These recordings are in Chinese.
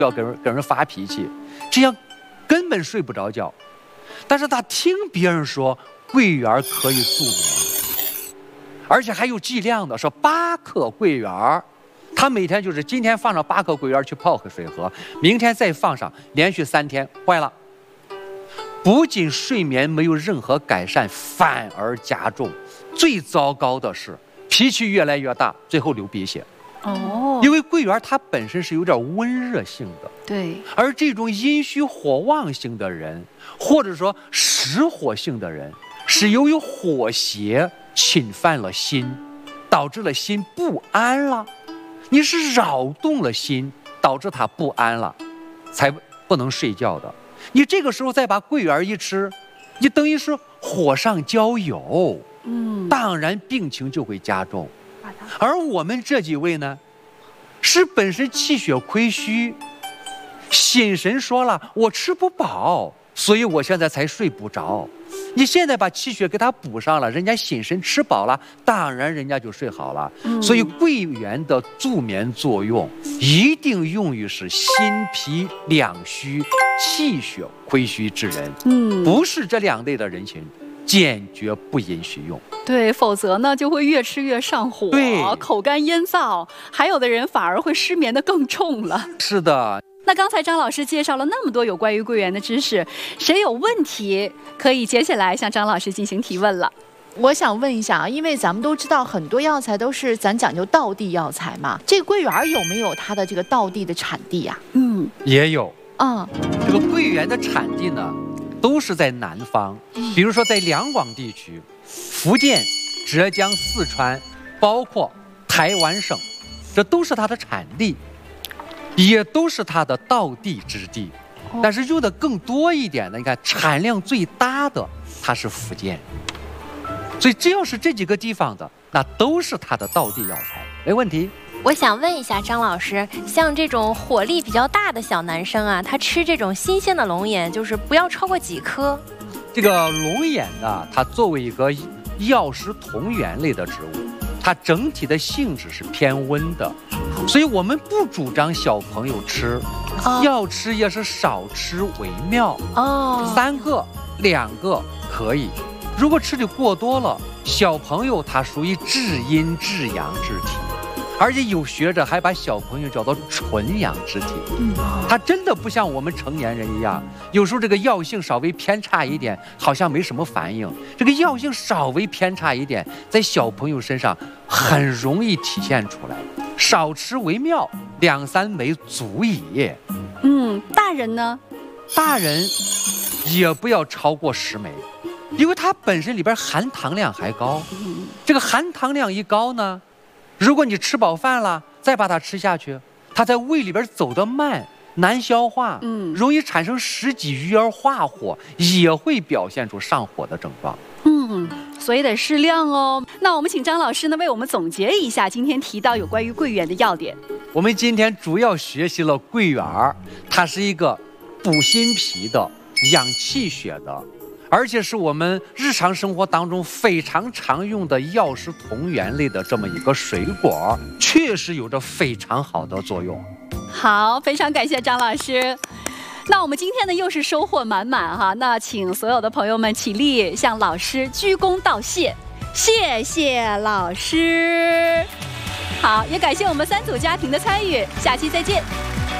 要跟人发脾气，这样根本睡不着觉。但是他听别人说桂圆可以助眠，而且还有剂量的，说8克桂圆，他每天就是今天放上8克桂圆去泡水喝，明天再放上，连续3天，坏了。不仅睡眠没有任何改善，反而加重。最糟糕的是脾气越来越大，最后流鼻血。因为桂圆它本身是有点温热性的， 对， 而这种阴虚火旺性的人，或者说实火性的人，是由于火邪侵犯了心，导致了心不安了。你是扰动了心，导致他不安了，才不能睡觉的。你这个时候再把桂圆一吃，你等于是火上浇油，当然病情就会加重。而我们这几位呢，是本身气血亏虚，心神说了我吃不饱，所以我现在才睡不着。你现在把气血给他补上了，人家心神吃饱了，当然人家就睡好了。所以桂圆的助眠作用一定用于是心脾两虚、气血亏虚之人，不是这2类的人群坚决不允许用。 对，否则呢就会越吃越上火，口干咽燥，还有的人反而会失眠的更重了。 是的。 那刚才张老师介绍了那么多有关于桂圆的知识，谁有问题可以接下来向张老师进行提问了。 我想问一下啊，因为咱们都知道很多药材都是咱讲究道地药材嘛，这个桂圆有没有它的这个道地的产地呀？ 也有。这个桂圆的产地呢，都是在南方，比如说在两广地区，福建、浙江、四川，包括台湾省，这都是它的产地，也都是它的道地之地。但是用的更多一点的，你看产量最大的，它是福建。所以只要是这几个地方的，那都是它的道地药材，没问题。 我想问一下张老师，像这种火力比较大的小男生啊，他吃这种新鲜的龙眼，就是不要超过几颗？ 这个龙眼呢，它作为一个药食同源类的植物，它整体的性质是偏温的，所以我们不主张小朋友吃，要吃也是少吃为妙。3个、2个可以。如果吃的过多了，小朋友他属于至阴至阳之体，而且有学者还把小朋友叫做纯阳之体。他真的不像我们成年人一样，有时候这个药性稍微偏差一点，好像没什么反应。这个药性稍微偏差一点，在小朋友身上很容易体现出来。少吃为妙，2、3枚足矣。 大人呢？ 大人也不要超过10枚。因为它本身里边含糖量还高，这个含糖量一高呢，如果你吃饱饭了再把它吃下去，它在胃里边走得慢，难消化，容易产生食积郁而化火，也会表现出上火的症状。 所以得适量哦。那我们请张老师呢为我们总结一下今天提到有关于桂圆的要点。 我们今天主要学习了桂圆，它是一个补心脾的、养气血的，而且是我们日常生活当中非常常用的药食同源类的这么一个水果，确实有着非常好的作用。 好，非常感谢张老师。那我们今天呢又是收获满满哈，那请所有的朋友们起立向老师鞠躬道谢，谢谢老师。好，也感谢我们3组家庭的参与，下期再见。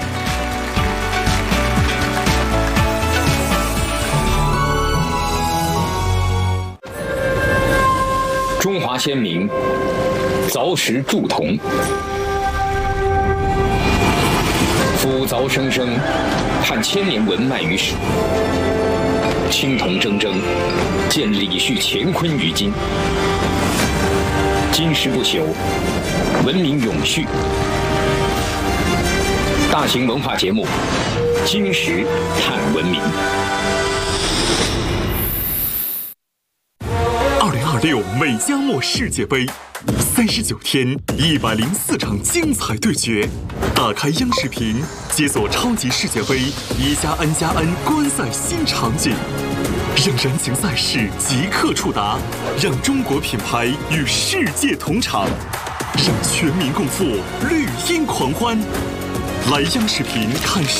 中华先民凿石铸铜，夫凿生生，盼千年文脉于史。青铜铮铮，见李旭乾坤于今。金石不朽，文明永续。大型文化节目《金石探文明》。 2026美加墨世界杯，39天，104场精彩对决。打开央视频，解锁超级世界杯1+N+N 观赛新场景，让燃情赛事即刻触达，让中国品牌与世界同场，让全民共赴绿茵狂欢。 来央视频看。